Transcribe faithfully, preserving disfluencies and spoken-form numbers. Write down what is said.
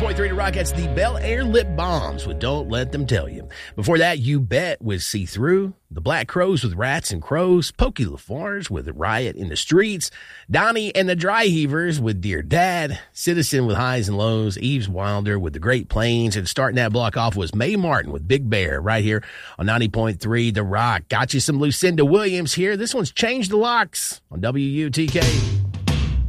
point three to Rockets, the Bel Air Lip Bombs with Don't Let Them Tell You. Before that, You Bet with See Through, the Black Crows with Rats and Crows, Pokey LaFarge with Riot in the Streets, Donnie and the Dry Heavers with Dear Dad, Citizen with Highs and Lows, Eves Wilder with The Great Plains, and starting that block off was Mae Martin with Big Bear right here on ninety point three The Rock. Got you some Lucinda Williams here. This one's Change the Locks on W U T K.